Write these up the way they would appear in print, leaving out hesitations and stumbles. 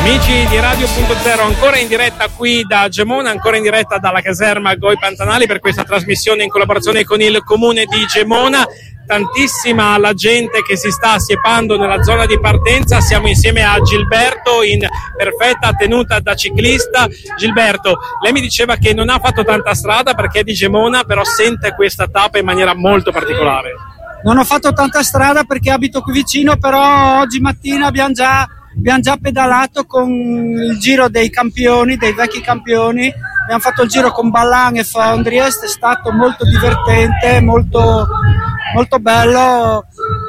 Amici di Radio.0, ancora in diretta qui da Gemona, ancora in diretta dalla caserma Goi Pantanali per questa trasmissione in collaborazione con il comune di Gemona. Tantissima la gente che si sta assiepando nella zona di partenza. Siamo insieme a Gilberto in perfetta tenuta da ciclista. Gilberto, lei mi diceva che non ha fatto tanta strada perché è di Gemona, però sente questa tappa in maniera molto particolare. Non ho fatto tanta strada perché abito qui vicino, però oggi mattina abbiamo già pedalato con il giro dei campioni, dei vecchi campioni. Abbiamo fatto il giro con Ballan e Fondriest, è stato molto divertente, molto bello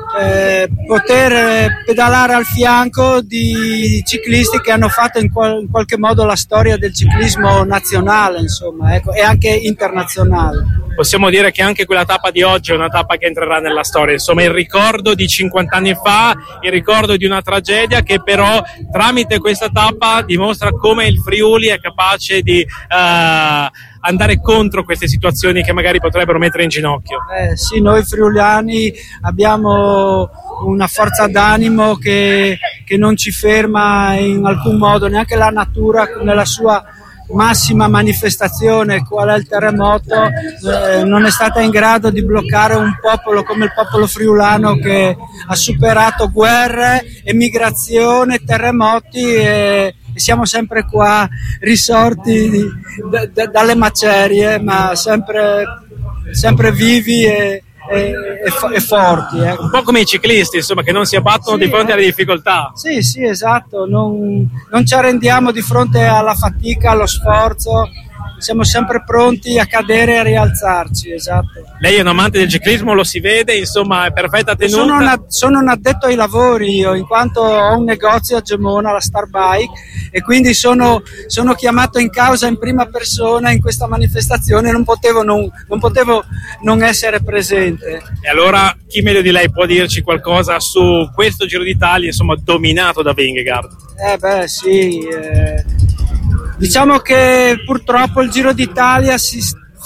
poter pedalare al fianco di ciclisti che hanno fatto in qualche modo la storia del ciclismo nazionale, insomma, ecco, e anche internazionale. Possiamo dire che anche quella tappa di oggi è una tappa che entrerà nella storia, insomma il ricordo di 50 anni fa, il ricordo di una tragedia che però tramite questa tappa dimostra come il Friuli è capace di andare contro queste situazioni che magari potrebbero mettere in ginocchio. Sì, noi friuliani abbiamo una forza d'animo che non ci ferma in alcun modo, neanche la natura nella sua massima manifestazione, qual è il terremoto, non è stata in grado di bloccare un popolo come il popolo friulano che ha superato guerre, emigrazione, terremoti e siamo sempre qua risorti dalle macerie, ma sempre vivi e forti. Un po' come i ciclisti, insomma, che non si abbattono di fronte alle difficoltà. Sì, esatto, non ci arrendiamo di fronte alla fatica, allo sforzo, siamo sempre pronti a cadere e a rialzarci, esatto. Lei è un amante del ciclismo, lo si vede, insomma, è perfetta tenuta. Sono un addetto ai lavori io, in quanto ho un negozio a Gemona, la Star Bike, e quindi sono chiamato in causa in prima persona in questa manifestazione, non potevo non essere presente. E allora chi meglio di lei può dirci qualcosa su questo Giro d'Italia, insomma, dominato da Vingegaard? Diciamo che purtroppo il Giro d'Italia si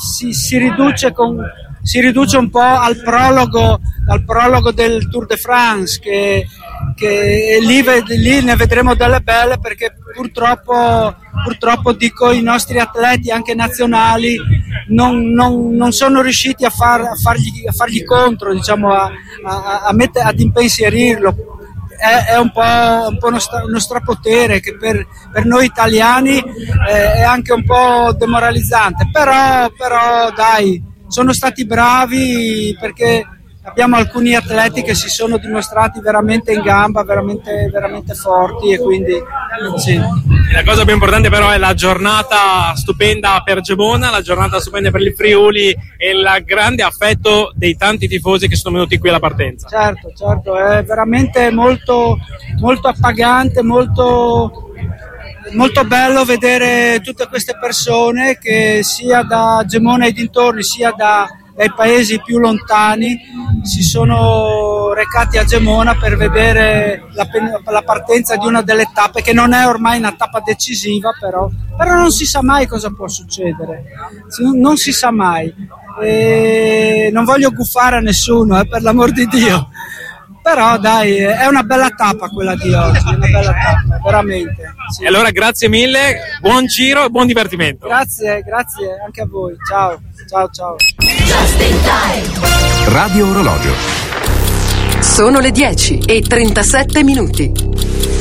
riduce un po' al prologo del Tour de France, che lì ne vedremo delle belle, perché purtroppo dico i nostri atleti anche nazionali non sono riusciti a fargli contro, diciamo, ad impensierirlo. È un po' uno strapotere che per noi italiani è anche un po' demoralizzante, però dai, sono stati bravi, perché abbiamo alcuni atleti che si sono dimostrati veramente in gamba, veramente forti, e quindi sì. La cosa più importante però è la giornata stupenda per Gemona, la giornata stupenda per il Friuli e il grande affetto dei tanti tifosi che sono venuti qui alla partenza. Certo, è veramente molto appagante, molto bello vedere tutte queste persone che sia da Gemona e dintorni sia dai paesi più lontani si sono recati a Gemona per vedere la partenza di una delle tappe, che non è ormai una tappa decisiva, però non si sa mai cosa può succedere, non si sa mai, e non voglio guffare a nessuno, per l'amor di Dio, però dai, è una bella tappa quella di oggi, è una bella tappa, veramente. Sì. E allora grazie mille, buon giro e buon divertimento. Grazie anche a voi, ciao. Radio Orologio. Sono le 10:37.